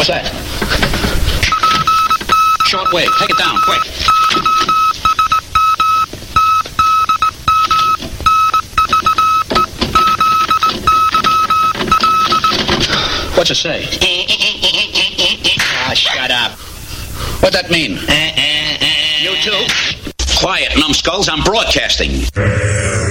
What's that? Short wave. Take it down, quick. What's it say? Shut up. What'd that mean? You too? Quiet, numbskulls. I'm broadcasting.